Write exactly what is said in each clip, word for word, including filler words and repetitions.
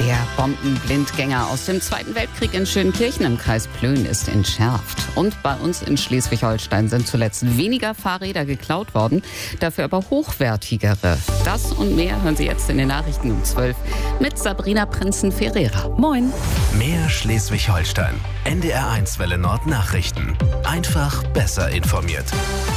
Der Bombenblindgänger aus dem Zweiten Weltkrieg in Schönkirchen im Kreis Plön ist entschärft. Und bei uns in Schleswig-Holstein sind zuletzt weniger Fahrräder geklaut worden, dafür aber hochwertigere. Das und mehr hören Sie jetzt in den Nachrichten um zwölf mit Sabrina Prinzen-Ferreira. Moin. Mehr Schleswig-Holstein. N D R eins Welle Nord Nachrichten. Einfach besser informiert.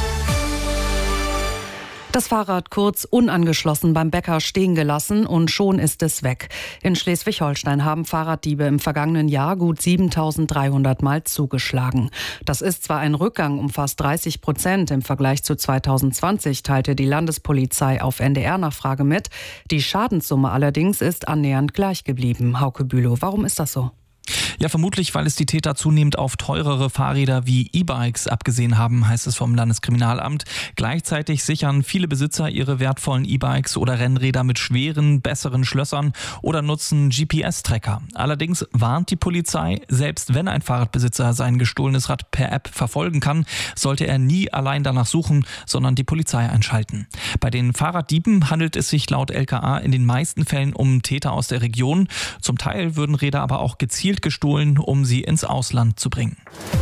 Das Fahrrad kurz unangeschlossen beim Bäcker stehen gelassen und schon ist es weg. In Schleswig-Holstein haben Fahrraddiebe im vergangenen Jahr gut siebentausenddreihundert Mal zugeschlagen. Das ist zwar ein Rückgang um fast dreißig Prozent im Vergleich zu zweitausendzwanzig, teilte die Landespolizei auf N D R-Nachfrage mit. Die Schadenssumme allerdings ist annähernd gleich geblieben. Hauke Bülow, warum ist das so? Ja, vermutlich, weil es die Täter zunehmend auf teurere Fahrräder wie E-Bikes abgesehen haben, heißt es vom Landeskriminalamt. Gleichzeitig sichern viele Besitzer ihre wertvollen E-Bikes oder Rennräder mit schweren, besseren Schlössern oder nutzen G P S-Tracker. Allerdings warnt die Polizei, selbst wenn ein Fahrradbesitzer sein gestohlenes Rad per App verfolgen kann, sollte er nie allein danach suchen, sondern die Polizei einschalten. Bei den Fahrraddieben handelt es sich laut L K A in den meisten Fällen um Täter aus der Region. Zum Teil würden Räder aber auch gezielt gestohlen, um sie ins Ausland zu bringen.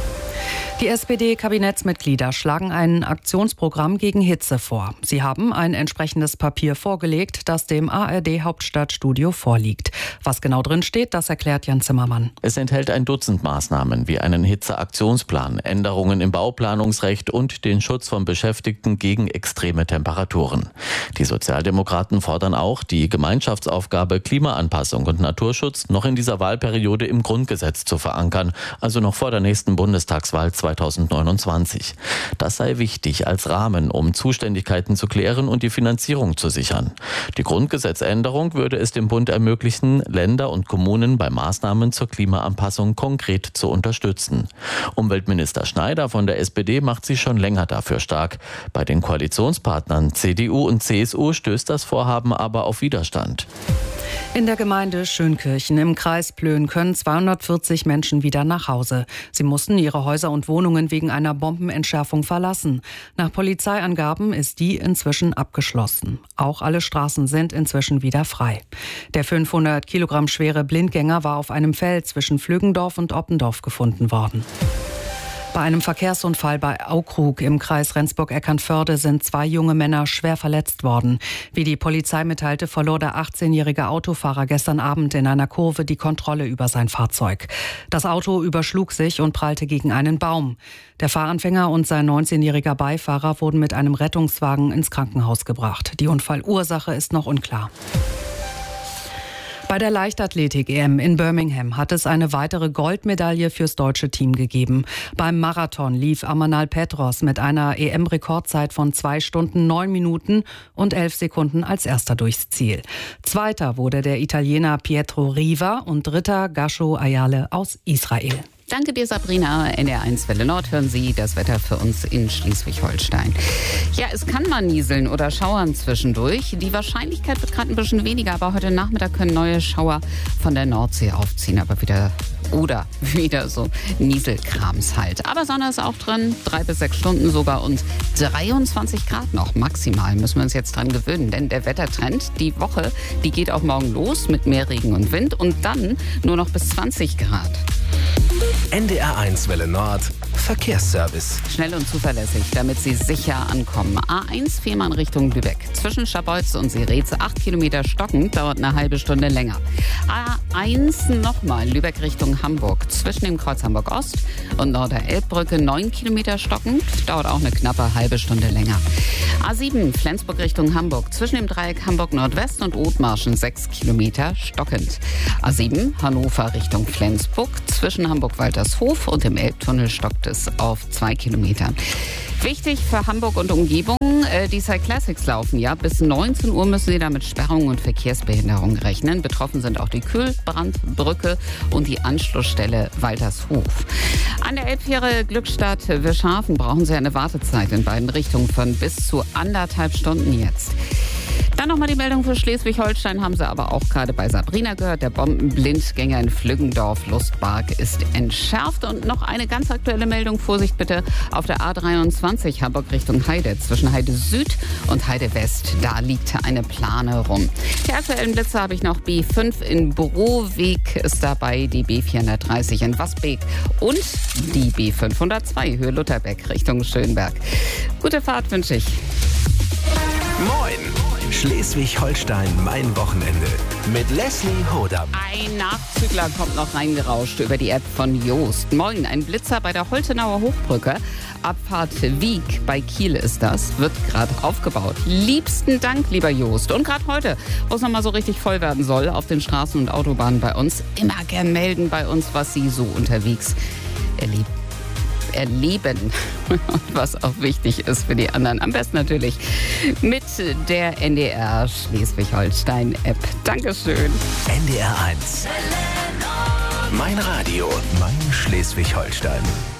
Die S P D-Kabinettsmitglieder schlagen ein Aktionsprogramm gegen Hitze vor. Sie haben ein entsprechendes Papier vorgelegt, das dem A R D-Hauptstadtstudio vorliegt. Was genau drin steht, das erklärt Jan Zimmermann. Es enthält ein Dutzend Maßnahmen wie einen Hitzeaktionsplan, Änderungen im Bauplanungsrecht und den Schutz von Beschäftigten gegen extreme Temperaturen. Die Sozialdemokraten fordern auch, die Gemeinschaftsaufgabe Klimaanpassung und Naturschutz noch in dieser Wahlperiode im Grundgesetz zu verankern, also noch vor der nächsten Bundestagswahl zweitausendneunundzwanzig. Das sei wichtig als Rahmen, um Zuständigkeiten zu klären und die Finanzierung zu sichern. Die Grundgesetzänderung würde es dem Bund ermöglichen, Länder und Kommunen bei Maßnahmen zur Klimaanpassung konkret zu unterstützen. Umweltminister Schneider von der S P D macht sich schon länger dafür stark. Bei den Koalitionspartnern C D U und C S U stößt das Vorhaben aber auf Widerstand. In der Gemeinde Schönkirchen im Kreis Plön können zweihundertvierzig Menschen wieder nach Hause. Sie mussten ihre Häuser und Wohnungen wegen einer Bombenentschärfung verlassen. Nach Polizeiangaben ist die inzwischen abgeschlossen. Auch alle Straßen sind inzwischen wieder frei. Der fünfhundert Kilogramm schwere Blindgänger war auf einem Feld zwischen Flüggendorf und Oppendorf gefunden worden. Bei einem Verkehrsunfall bei Aukrug im Kreis Rendsburg-Eckernförde sind zwei junge Männer schwer verletzt worden. Wie die Polizei mitteilte, verlor der achtzehnjährige Autofahrer gestern Abend in einer Kurve die Kontrolle über sein Fahrzeug. Das Auto überschlug sich und prallte gegen einen Baum. Der Fahranfänger und sein neunzehnjähriger Beifahrer wurden mit einem Rettungswagen ins Krankenhaus gebracht. Die Unfallursache ist noch unklar. Bei der Leichtathletik-E M in Birmingham hat es eine weitere Goldmedaille fürs deutsche Team gegeben. Beim Marathon lief Amanal Petros mit einer E M-Rekordzeit von zwei Stunden neun Minuten und elf Sekunden als erster durchs Ziel. Zweiter wurde der Italiener Pietro Riva und dritter Gasho Ayale aus Israel. Danke dir, Sabrina. N D R eins Welle Nord hören Sie das Wetter für uns in Schleswig-Holstein. Ja, es kann mal nieseln oder schauern zwischendurch. Die Wahrscheinlichkeit wird gerade ein bisschen weniger, aber heute Nachmittag können neue Schauer von der Nordsee aufziehen. Aber wieder oder wieder so Nieselkrams halt. Aber Sonne ist auch drin, drei bis sechs Stunden sogar und dreiundzwanzig Grad noch maximal. Müssen wir uns jetzt dran gewöhnen, denn der Wettertrend, die Woche, die geht auch morgen los mit mehr Regen und Wind und dann nur noch bis zwanzig Grad. N D R eins Welle Nord Verkehrsservice. Schnell und zuverlässig, damit Sie sicher ankommen. A eins Fehmarn Richtung Lübeck. Zwischen Scharbeutz und Seretz acht Kilometer stockend, dauert eine halbe Stunde länger. A eins nochmal Lübeck Richtung Hamburg. Zwischen dem Kreuz Hamburg Ost und Norder-Elbbrücke neun Kilometer stockend, dauert auch eine knappe halbe Stunde länger. A sieben Flensburg Richtung Hamburg. Zwischen dem Dreieck Hamburg Nordwest und Othmarschen sechs Kilometer stockend. A sieben Hannover Richtung Flensburg. Zwischen Hamburg-Waltershof und dem Elbtunnel stockt es auf zwei Kilometer. Wichtig für Hamburg und Umgebung, äh, die Cyclassics laufen ja. Bis neunzehn Uhr müssen Sie da mit Sperrungen und Verkehrsbehinderung rechnen. Betroffen sind auch die Kühlbrandbrücke und die Anschlussstelle Waltershof. An der Elbfähre Glückstadt-Wirschhafen brauchen Sie eine Wartezeit in beiden Richtungen von bis zu anderthalb Stunden jetzt. Dann nochmal die Meldung für Schleswig-Holstein, haben Sie aber auch gerade bei Sabrina gehört. Der Bombenblindgänger in Flüggendorf, Lustbark, ist entschärft. Und noch eine ganz aktuelle Meldung, Vorsicht bitte, auf der A dreiundzwanzig Hamburg Richtung Heide, zwischen Heide Süd und Heide West. Da liegt eine Plane rum. Die aktuellen Blitze habe ich noch. B fünf in Broweg ist dabei, die B vierhundertdreißig in Wasbeek und die B fünfhundertzwei Höhe Lutherbeck Richtung Schönberg. Gute Fahrt wünsche ich. Moin! Schleswig-Holstein, mein Wochenende. Mit Leslie Hodam. Ein Nachzügler kommt noch reingerauscht über die App von Joost. Moin, ein Blitzer bei der Holtenauer Hochbrücke. Abfahrt Wieg bei Kiel ist das. Wird gerade aufgebaut. Liebsten Dank, lieber Joost. Und gerade heute, wo es nochmal so richtig voll werden soll, auf den Straßen und Autobahnen bei uns, immer gern melden bei uns, was Sie so unterwegs erleben. erleben und was auch wichtig ist für die anderen. Am besten natürlich mit der N D R Schleswig-Holstein-App. Dankeschön. N D R eins. Mein Radio, mein Schleswig-Holstein.